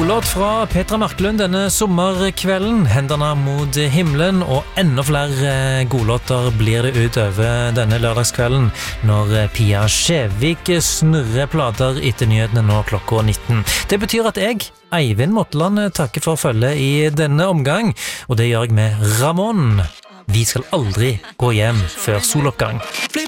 Godlåt fra Petra Marklund denne sommerkvelden, hendene mot himmelen, og enda flere godlåter blir det utover denne lørdagskvelden når Pia Skjevik snurrer plater etter nyhetene nå klokka 19. Det betyr at jeg, Eivind Motland, takker for følge i denne omgang, og det gjør jeg med Ramón. Vi skal aldri gå hjem før soloppgang.